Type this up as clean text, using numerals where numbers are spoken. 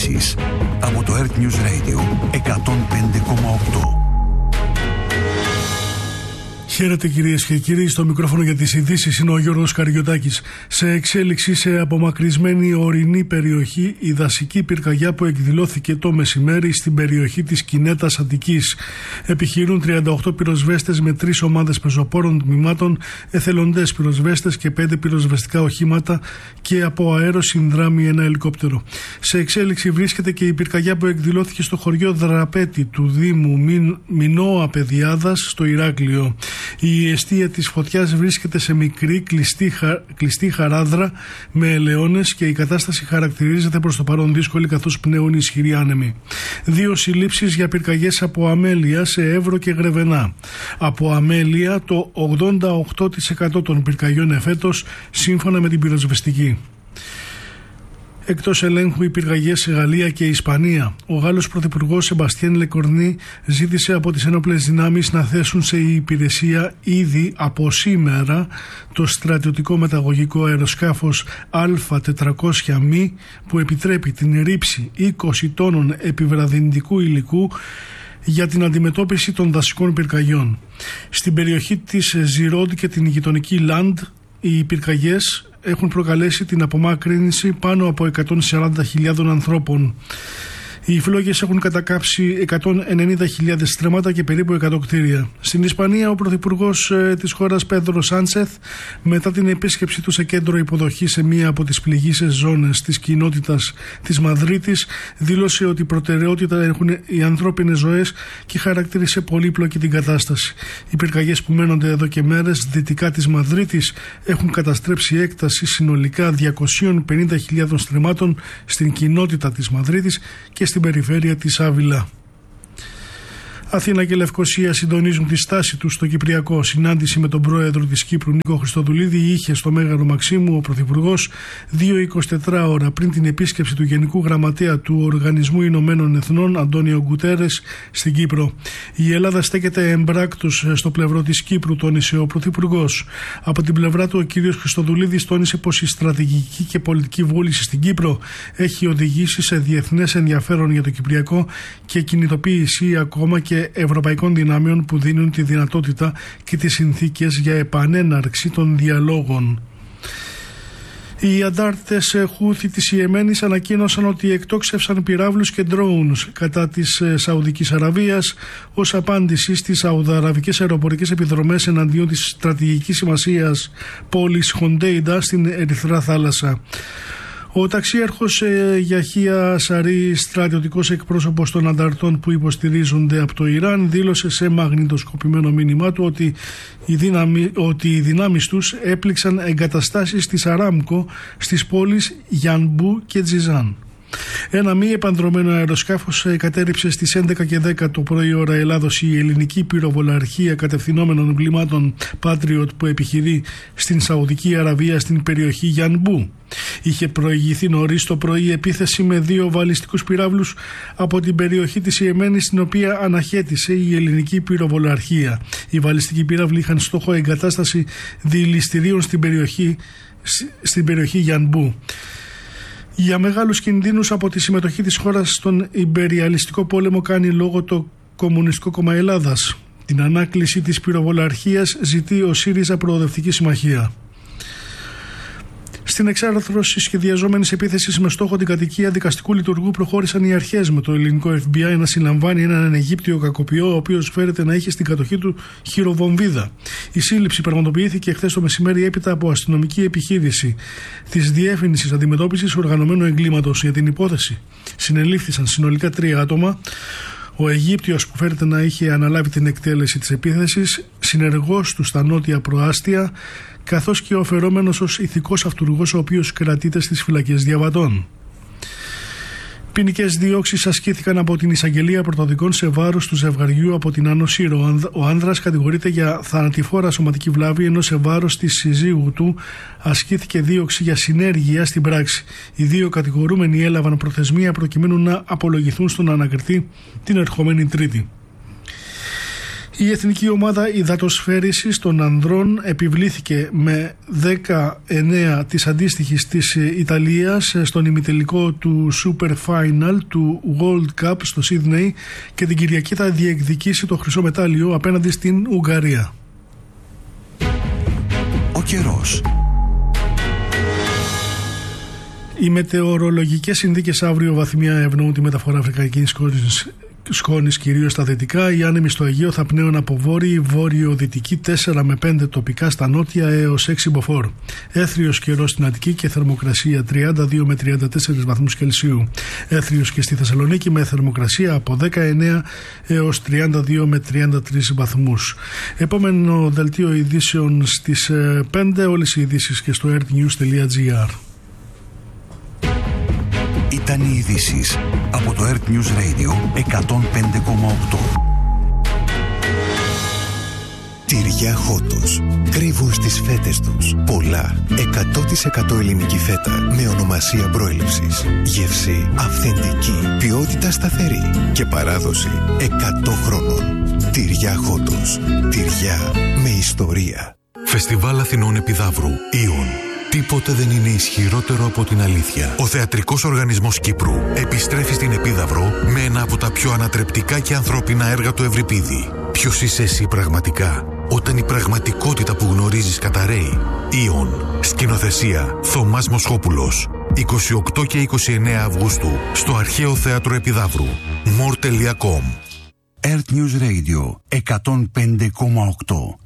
Ειδήσεις από το Earth News Radio 105,8. Χαίρετε κυρίες και κύριοι, στο μικρόφωνο για τις ειδήσεις είναι ο Γιώργος Καριωτάκης. Σε εξέλιξη σε απομακρυσμένη ορεινή περιοχή η δασική πυρκαγιά που εκδηλώθηκε το μεσημέρι στην περιοχή της Κινέτας Αττικής. Επιχειρούν 38 πυροσβέστες με 3 ομάδες πεζοπόρων τμήματων, εθελοντές πυροσβέστες και 5 πυροσβεστικά οχήματα και από αέρο συνδράμει ένα ελικόπτερο. Σε εξέλιξη βρίσκεται και η πυρκαγιά που εκδηλώθηκε στο χωριό Δραπέτη του Δήμου Μινώα Παιδιάδας στο Ηράκλειο. Η αιστεία της φωτιάς βρίσκεται σε μικρή κλειστή χαράδρα με ελαιώνες και η κατάσταση χαρακτηρίζεται προς το παρόν δύσκολη καθώς πνέουν ισχυροί άνεμοι. 2 συλλήψεις για πυρκαγιές από αμέλεια σε Εύρο και Γρεβενά. Από αμέλεια το 88% των πυρκαγιών εφέτος σύμφωνα με την πυροσβεστική. Εκτός ελέγχου οι πυρκαγιές σε Γαλλία και Ισπανία. Ο Γάλλος Πρωθυπουργός Σεμπαστιέν Λεκορνή ζήτησε από τις ενόπλες δυνάμεις να θέσουν σε υπηρεσία ήδη από σήμερα το στρατιωτικό μεταγωγικό αεροσκάφος Α400μ που επιτρέπει την ρήψη 20 τόνων επιβραδυντικού υλικού για την αντιμετώπιση των δασικών πυρκαγιών. Στην περιοχή της Ζιρόντ και την γειτονική Λαντ οι πυρκαγιές έχουν προκαλέσει την απομάκρυνση πάνω από 140.000 ανθρώπων. Οι φλόγες έχουν κατακάψει 190.000 στρέμματα και περίπου 100 κτίρια. Στην Ισπανία, ο πρωθυπουργός της χώρας Πέδρο Σάντσεθ, μετά την επίσκεψή του σε κέντρο υποδοχής σε μία από τις πληγείσες ζώνες της κοινότητας της Μαδρίτης, δήλωσε ότι προτεραιότητα έχουν οι ανθρώπινες ζωές και χαρακτήρισε πολύπλοκη την κατάσταση. Οι πυρκαγιές που μένονται εδώ και μέρες δυτικά της Μαδρίτης έχουν καταστρέψει έκταση συνολικά 250.000 στρεμμάτων στην κοινότητα της Μαδρίτης και στην περιφέρεια της Άβυλα. Αθήνα και Λευκοσία συντονίζουν τη στάση τους στο Κυπριακό. Συνάντηση με τον πρόεδρο της Κύπρου Νίκο Χριστοδουλίδη είχε στο Μέγαρο Μαξίμου ο πρωθυπουργός 2-24 ώρα πριν την επίσκεψη του Γενικού Γραμματέα του Οργανισμού Ηνωμένων Εθνών Αντώνιο Γκουτέρες στην Κύπρο. Η Ελλάδα στέκεται εμπράκτος στο πλευρό της Κύπρου, τόνισε ο πρωθυπουργός. Από την πλευρά του, ο κ. Χριστοδουλίδης τόνισε πως η στρατηγική και πολιτική βούληση στην Κύπρο έχει οδηγήσει σε διεθνές ενδιαφέρον για το Κυπριακό και κινητοποίηση ακόμα και ευρωπαϊκών δυνάμεων που δίνουν τη δυνατότητα και τις συνθήκες για επανέναρξη των διαλόγων. Οι αντάρτες Χούθι της Ιεμένης ανακοίνωσαν ότι εκτόξευσαν πυράβλους και drones κατά της Σαουδικής Αραβίας ως απάντηση στις σαουδαραβικές αεροπορικές επιδρομές εναντίον της στρατηγικής σημασίας πόλης Χοντέιντα στην Ερυθρά Θάλασσα. Ο ταξίαρχος Γιαχία Σαρί, στρατιωτικός εκπρόσωπος των ανταρτών που υποστηρίζονται από το Ιράν, δήλωσε σε μαγνητοσκοπημένο μήνυμά του ότι οι δυνάμεις τους έπληξαν εγκαταστάσεις της Αράμκο στις πόλεις Γιανμπού και Τζιζάν. Ένα μη επανδρωμένο αεροσκάφος κατέριψε στις 11 και 10 το πρωί ώρα Ελλάδος η ελληνική πυροβολαρχία κατευθυνόμενων πλημάτων Patriot που επιχειρεί στην Σαουδική Αραβία στην περιοχή Γιανμπού. Είχε προηγηθεί νωρίς το πρωί επίθεση με 2 βαλιστικούς πυράβλους από την περιοχή της Ιεμένης, στην οποία αναχέτησε η ελληνική πυροβολαρχία. Οι βαλιστικοί πύραυλοι είχαν στόχο εγκατάσταση δηληστηρίων στην περιοχή Γιανμπού. Για μεγάλους κινδύνους από τη συμμετοχή της χώρας στον ιμπεριαλιστικό πόλεμο κάνει λόγο το Κομμουνιστικό Κόμμα Ελλάδας. Την ανάκληση της πυροβολαρχίας ζητεί ο ΣΥΡΙΖΑ Προοδευτική Συμμαχία. Στην εξάρθρωση σχεδιαζόμενης επίθεσης με στόχο την κατοικία δικαστικού λειτουργού προχώρησαν οι αρχές με το ελληνικό FBI να συλλαμβάνει έναν Αιγύπτιο κακοποιό, ο οποίος φέρεται να είχε στην κατοχή του χειροβομβίδα. Η σύλληψη πραγματοποιήθηκε χθες το μεσημέρι έπειτα από αστυνομική επιχείρηση της Διεύθυνσης Αντιμετώπισης Οργανωμένου Εγκλήματος. Για την υπόθεση συνελήφθησαν συνολικά 3 άτομα. Ο Αιγύπτιος που φέρεται να είχε αναλάβει την εκτέλεση της επίθεσης, συνεργός του στα νότια προάστια, καθώς και ο φερόμενος ως ηθικός αυτουργός, ο οποίος κρατείται στις φυλακές διαβατών. Ποινικές διώξεις ασκήθηκαν από την εισαγγελία πρωτοδικών σε βάρος του ζευγαριού από την Άνω Σύρο. Ο άνδρας κατηγορείται για θανατηφόρα σωματική βλάβη, ενώ σε βάρος της συζύγου του ασκήθηκε δίωξη για συνέργεια στην πράξη. Οι 2 κατηγορούμενοι έλαβαν προθεσμία προκειμένου να απολογηθούν στον ανακριτή την ερχόμενη Τρίτη. Η εθνική ομάδα υδατοσφαίρισης των ανδρών επιβλήθηκε με 19 της αντίστοιχης της Ιταλίας στον ημιτελικό του Super Final του World Cup στο Σίδνεϊ και την Κυριακή θα διεκδικήσει το χρυσό μετάλλιο απέναντι στην Ουγγαρία. Ο καιρός. Οι μετεωρολογικές συνθήκες αύριο βαθμία ευνοούν τη μεταφορά αφρικανικής σκόνης κυρίως στα δυτικά. Οι άνεμοι στο Αιγαίο θα πνέουν από βόρειο-δυτική 4 με 5 τοπικά στα νότια έως 6 μποφόρ. Έθριος καιρός στην Αττική και θερμοκρασία 32 με 34 βαθμούς Κελσίου. Έθριος και στη Θεσσαλονίκη με θερμοκρασία από 19 έως 32 με 33 βαθμούς. Επόμενο δελτίο ειδήσεων στις 5. Όλες οι ειδήσεις και στο earthnews.gr. Ήταν οι ειδήσεις από το Earth News Radio 105,8. Τυριά Χότος. Κρύβουν στις φέτες τους πολλά 100% ελληνική φέτα με ονομασία προέλευσης. Γεύση αυθεντική, ποιότητα σταθερή και παράδοση 100 χρόνων. Τυριά Χότος. Τυριά με ιστορία. Φεστιβάλ Αθηνών Επιδαύρου. Ιον. Τίποτε δεν είναι ισχυρότερο από την αλήθεια. Ο Θεατρικός Οργανισμός Κύπρου επιστρέφει στην Επίδαυρο με ένα από τα πιο ανατρεπτικά και ανθρώπινα έργα του Ευρυπίδη. Ποιος είσαι εσύ πραγματικά, όταν η πραγματικότητα που γνωρίζεις καταραίει? Ιον. Σκηνοθεσία Θωμάς Μοσχόπουλος. 28 και 29 Αυγούστου στο Αρχαίο Θέατρο Επιδαύρου. more.com. Earth News Radio 105,8.